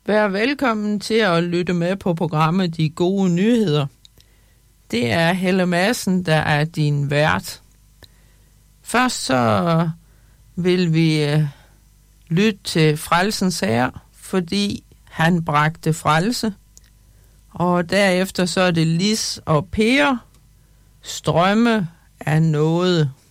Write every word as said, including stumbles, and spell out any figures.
Vær velkommen til at lytte med på programmet De Gode Nyheder. Det er Helle Madsen, der er din vært. Først så vil vi uh, lytte til Frelsens Herre, fordi han bragte frelse. Og derefter så er det Lis og Per, strømme af noget.